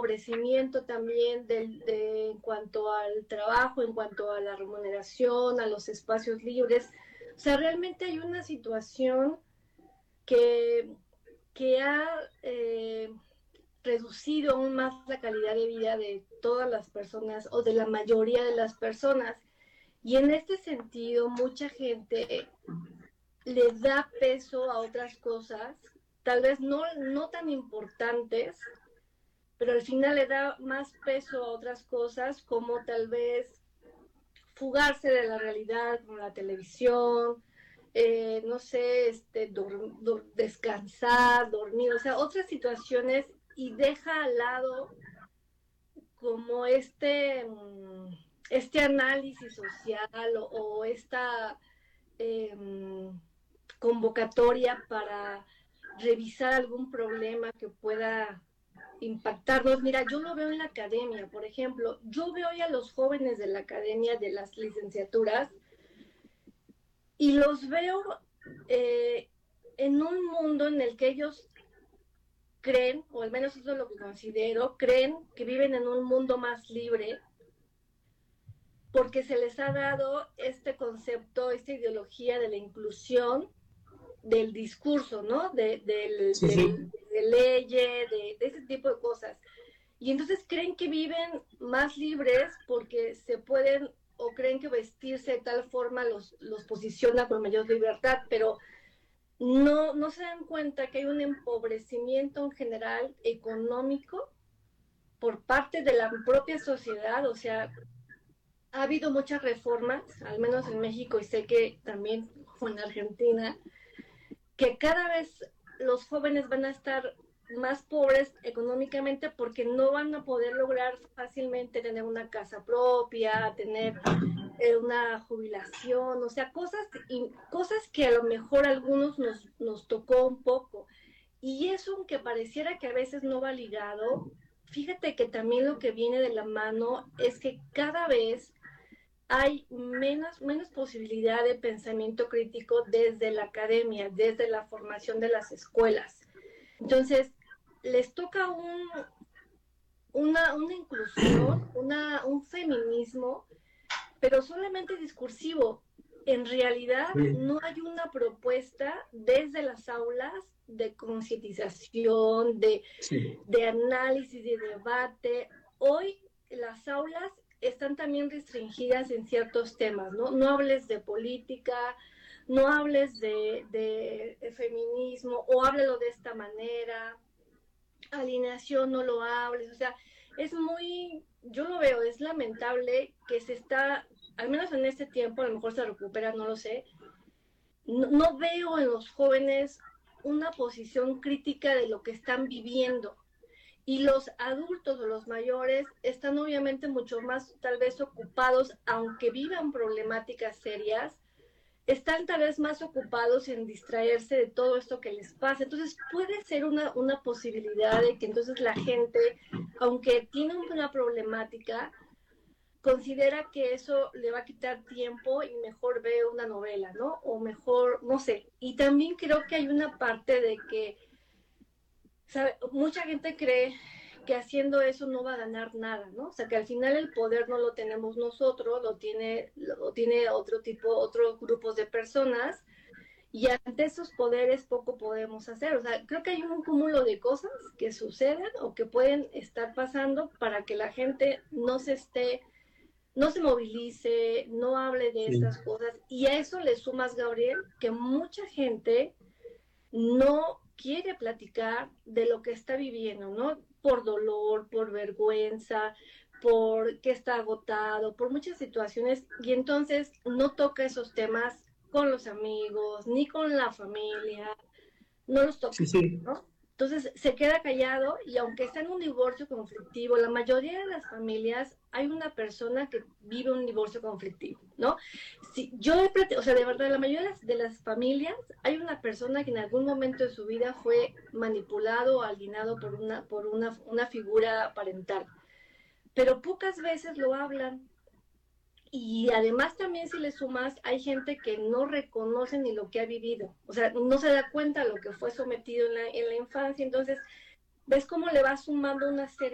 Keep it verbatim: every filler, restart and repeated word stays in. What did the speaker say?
empobrecimiento también del, de, en cuanto al trabajo, en cuanto a la remuneración, a los espacios libres. O sea, realmente hay una situación que, que ha eh, reducido aún más la calidad de vida de todas las personas o de la mayoría de las personas. Y en este sentido, mucha gente le da peso a otras cosas, tal vez no, no tan importantes, pero al final le da más peso a otras cosas, como tal vez fugarse de la realidad, como la televisión, eh, no sé, este, dur, dur, descansar, dormir, o sea, otras situaciones, y deja al lado como este, este análisis social o, o esta eh, convocatoria para revisar algún problema que pueda impactarnos. Mira, yo lo veo en la academia, por ejemplo, yo veo hoy a los jóvenes de la academia, de las licenciaturas, y los veo eh, en un mundo en el que ellos creen, o al menos eso es lo que considero, creen que viven en un mundo más libre, porque se les ha dado este concepto, esta ideología de la inclusión, del discurso, ¿no? De, del, Sí, del, sí. de leyes, de, de ese tipo de cosas. Y entonces creen que viven más libres porque se pueden, o creen que vestirse de tal forma los, los posiciona con mayor libertad, pero no, no se dan cuenta que hay un empobrecimiento en general económico por parte de la propia sociedad. O sea, ha habido muchas reformas, al menos en México, y sé que también en Argentina, que cada vez los jóvenes van a estar más pobres económicamente porque no van a poder lograr fácilmente tener una casa propia, tener eh, una jubilación, o sea, cosas, y, cosas que a lo mejor a algunos nos, nos tocó un poco. Y eso, aunque pareciera que a veces no va ligado, fíjate que también lo que viene de la mano es que cada vez hay menos, menos posibilidad de pensamiento crítico desde la academia, desde la formación de las escuelas. Entonces, les toca un, una, una inclusión, una, un feminismo, pero solamente discursivo. En realidad Sí. no hay una propuesta desde las aulas de concientización, de, Sí. de análisis, de debate. Hoy las aulas están también restringidas en ciertos temas, ¿no? No hables de política, no hables de, de, de feminismo, o háblalo de esta manera, alineación no lo hables, o sea, es muy, yo lo veo, es lamentable que se está, al menos en este tiempo, a lo mejor se recupera, no lo sé, no, no veo en los jóvenes una posición crítica de lo que están viviendo. Y los adultos o los mayores están obviamente mucho más tal vez ocupados, aunque vivan problemáticas serias, están tal vez más ocupados en distraerse de todo esto que les pasa. Entonces puede ser una, una posibilidad de que entonces la gente, aunque tiene una problemática, considera que eso le va a quitar tiempo y mejor ve una novela, ¿no? O mejor, no sé. Y también creo que hay una parte de que, ¿sabe? Mucha gente cree que haciendo eso no va a ganar nada, ¿no? O sea, que al final el poder no lo tenemos nosotros, lo tiene, lo tiene otro tipo, otros grupos de personas, y ante esos poderes poco podemos hacer. O sea, creo que hay un cúmulo de cosas que suceden o que pueden estar pasando para que la gente no se esté, no se movilice, no hable de Sí. estas cosas. Y a eso le sumas, Gabriel, que mucha gente no quiere platicar de lo que está viviendo, ¿no? Por dolor, por vergüenza, por que está agotado, por muchas situaciones, y entonces no toca esos temas con los amigos, ni con la familia, no los Sí, toca, sí. ¿no? Entonces se queda callado, y aunque está en un divorcio conflictivo, la mayoría de las familias hay una persona que vive un divorcio conflictivo, ¿no? Si yo he, o sea, de verdad, la mayoría de las familias hay una persona que en algún momento de su vida fue manipulado o alienado por una, por una, una figura parental, pero pocas veces lo hablan. Y además también, si le sumas, hay gente que no reconoce ni lo que ha vivido, o sea, no se da cuenta de lo que fue sometido en la, en la infancia. Entonces ves cómo le va sumando una serie